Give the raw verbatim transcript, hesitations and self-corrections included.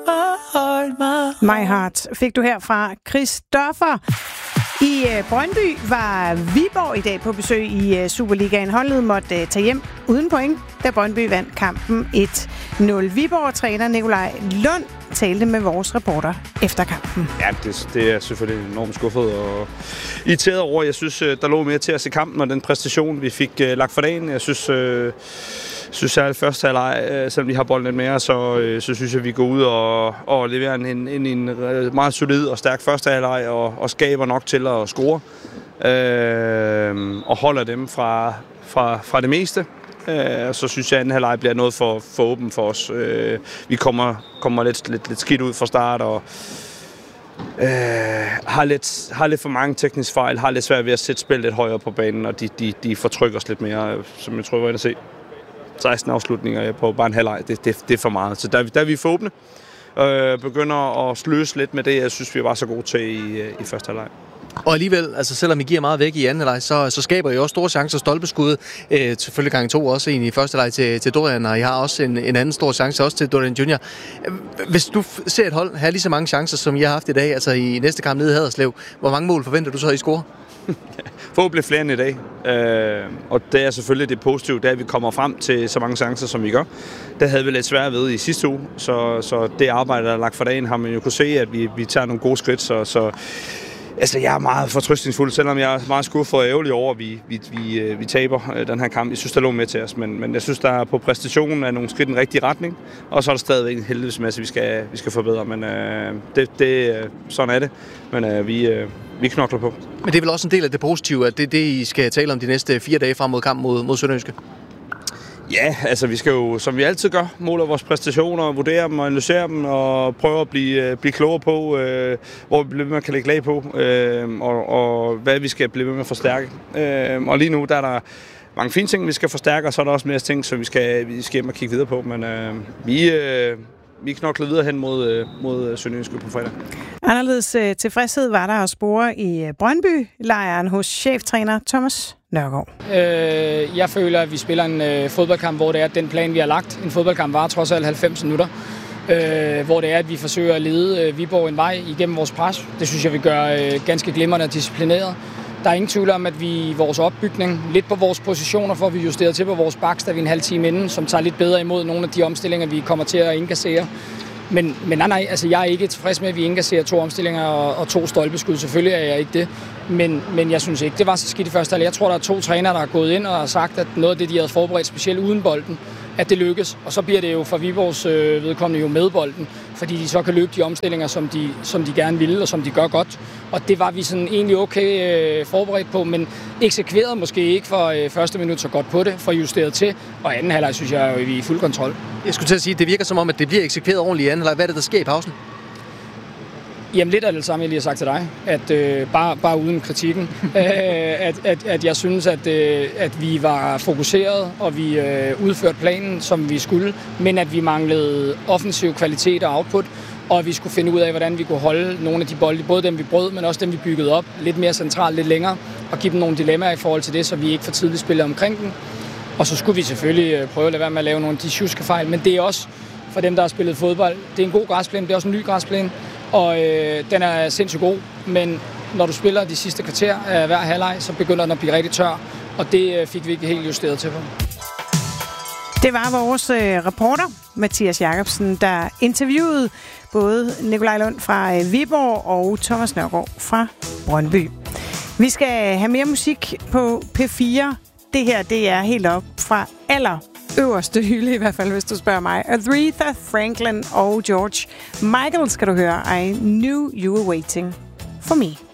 My Heart fik du her fra Christoffer. I uh, Brøndby var Viborg i dag på besøg i uh, Superligaen. Holdet måtte uh, tage hjem uden point, da Brøndby vandt kampen et nul. Viborg-træner Nikolaj Lund talte med vores reporter efter kampen. Ja, det, det er selvfølgelig enormt skuffet og irriteret over. Jeg synes, der lå mere til at se kampen og den præstation, vi fik uh, lagt for dagen. Jeg synes... Uh Jeg synes særligt første halvleg, selvom vi har bolden lidt mere, så, så synes jeg, at vi går ud og, og leverer en, en, en meget solid og stærk første halvleg og, og skaber nok til at score. Øh, og holder dem fra, fra, fra det meste. Øh, så synes jeg, at anden halvleg bliver noget for, for åben for os. Øh, vi kommer, kommer lidt, lidt, lidt skidt ud fra start og øh, har, lidt, har lidt for mange tekniske fejl, har lidt svært ved at sætte spil lidt højere på banen, og de, de, de fortrykker os lidt mere, som jeg tror, jeg var inde at se. seksten afslutninger på bare en halvleg, det, det, det er for meget. Så der, der er vi for åbne. Øh, begynder at sløse lidt med det, jeg synes, vi var så gode til i, i første halvleg. Og alligevel, altså selvom I giver meget væk i anden halvleg, så, så skaber I også store chancer. Stolpeskud, øh, selvfølgelig gang to også en i første halvleg til, til Dorian, og I har også en, en anden stor chance også til Dorian junior Hvis du ser et hold have lige så mange chancer, som I har haft i dag, altså i næste kamp nede i Haderslev, hvor mange mål forventer du så, I scorer? Forhåbentlig flere end i dag. Øh, og det er selvfølgelig det positive, det er, at vi kommer frem til så mange chancer, som vi gør. Det havde vi lidt svært ved i sidste uge, så, så det arbejde, der er lagt for dagen, har man jo kunne se, at vi, vi tager nogle gode skridt. Så, så altså, jeg er meget fortrøstningsfuld, selvom jeg er meget skuffet og ærgerlig over, at vi, vi, vi, vi taber den her kamp. Jeg synes, der lå med til os, men, men jeg synes, der er på præstationen af nogle skridt i den rigtige retning. Og så er der stadigvæk en heldighedsmasse, vi skal, vi skal forbedre, men øh, det, det, sådan er det. Men øh, vi... Øh, Vi knokler på. Men det er vel også en del af det positive, at det er det, I skal tale om de næste fire dage frem mod kamp mod, mod Sønderjyske? Ja, altså vi skal jo, som vi altid gør, måle vores præstationer, vurdere dem og analysere dem og prøve at blive, blive klogere på, øh, hvor man kan lægge lag på, øh, og, og hvad vi skal blive med at forstærke. Øh, og lige nu der er der mange fine ting, vi skal forstærke, og så er der også mere ting, som vi skal, vi skal hjem og kigge videre på. Men øh, vi... Øh, Vi knokler videre hen mod, mod Sønderjyske på fredag. Anderledes øh, tilfredshed var der at spore i Brøndby-lejren hos cheftræner Thomas Nørgaard. Øh, jeg føler, at vi spiller en øh, fodboldkamp, hvor det er den plan, vi har lagt. En fodboldkamp var trods alt halvfems minutter, øh, hvor det er, at vi forsøger at lede øh, Viborg en vej igennem vores pres. Det synes jeg, vi gør øh, ganske glimrende og disciplineret. Der er ingen tvivl om, at vi i vores opbygning, lidt på vores positioner, får vi justeret til på vores baks, da vi en halv time inden, som tager lidt bedre imod nogle af de omstillinger, vi kommer til at indkassere. Men, men nej, nej, altså jeg er ikke tilfreds med, at vi indkasserer to omstillinger og, og to stolpeskud. Selvfølgelig er jeg ikke det. Men, men jeg synes ikke, det var så skidt i første halvleg. Jeg tror, der er to trænere, der er gået ind og har sagt, at noget af det, de havde forberedt, specielt uden bolden, at det lykkes. Og så bliver det jo for Viborgs øh, vedkommende jo med bolden, fordi de så kan løbe de omstillinger, som de, som de gerne ville, og som de gør godt. Og det var vi sådan egentlig okay øh, forberedt på, men eksekveret måske ikke for øh, første minut så godt på det, for justeret til. Og anden halvleg synes jeg, at vi er i fuld kontrol. Jeg skulle til at sige, at det virker som om, at det bliver eksekveret ordentligt i anden halvleg. Hvad er det, der sker i pausen? Jamen lidt af det samme, jeg lige har sagt til dig, at øh, bare, bare uden kritikken, øh, at, at, at jeg synes, at, øh, at vi var fokuseret, og vi øh, udførte planen, som vi skulle, men at vi manglede offensiv kvalitet og output, og at vi skulle finde ud af, hvordan vi kunne holde nogle af de bolde, både dem vi brød, men også dem vi byggede op, lidt mere centralt, lidt længere, og give dem nogle dilemmaer i forhold til det, så vi ikke for tidligt spillede omkring den. Og så skulle vi selvfølgelig prøve at lade være med at lave nogle af de sjuske fejl, men det er også for dem, der har spillet fodbold. Det er en god græsplæne, det er også en ny græsplæne, og øh, den er sindssygt god, men når du spiller de sidste kvarter af hver halvleg, så begynder den at blive rigtig tør, og det øh, fik vi ikke helt justeret til på. Det var vores øh, reporter, Mathias Jacobsen, der interviewede både Nikolaj Lund fra øh, Viborg og Thomas Nørgaard fra Brøndby. Vi skal have mere musik på P fire. Det her, det er helt op fra aller øverste hylde, i hvert fald, hvis du spørger mig. Aretha Franklin og George Michael skal du høre. I knew you were waiting for me.